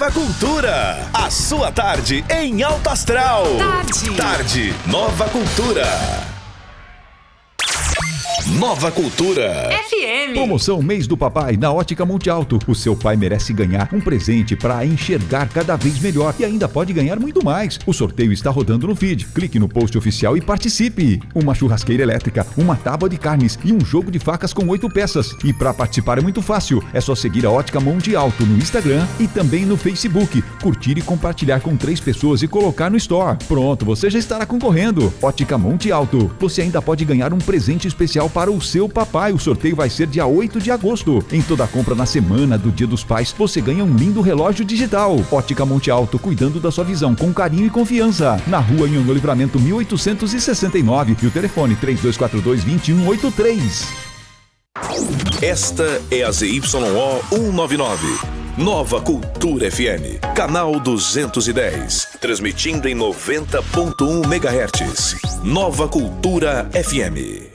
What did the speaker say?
Nova Cultura. A sua tarde em alto astral. Tarde Nova Cultura. Nova Cultura FM. Promoção Mês do Papai na Ótica Monte Alto. O seu pai merece ganhar um presente para enxergar cada vez melhor e ainda pode ganhar muito mais. O sorteio está rodando no feed. Clique no post oficial e participe. Uma churrasqueira elétrica, uma tábua de carnes e um jogo de facas com 8 peças. E para participar é muito fácil. É só seguir a Ótica Monte Alto no Instagram e também no Facebook. Curtir e compartilhar com 3 pessoas e colocar no Store. Pronto, você já estará concorrendo. Ótica Monte Alto. Você ainda pode ganhar um presente especial para o seu papai. O sorteio vai ser dia 8 de agosto. Em toda compra na semana do Dia dos Pais, você ganha um lindo relógio digital. Ótica Monte Alto, cuidando da sua visão com carinho e confiança. Na rua Anhanguera Livramento 1869 e o telefone 3242-2183. Esta é a ZYO 199. Nova Cultura FM, canal 210, transmitindo em 90.1 MHz. Nova Cultura FM.